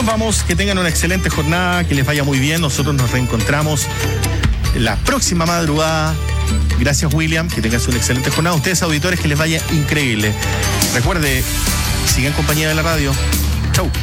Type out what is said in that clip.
vamos, que tengan una excelente jornada, que les vaya muy bien. Nosotros nos reencontramos la próxima madrugada. Gracias, William, que tengas una excelente jornada. Ustedes, auditores, que les vaya increíble. Recuerde, sigan en compañía de la radio. Chau.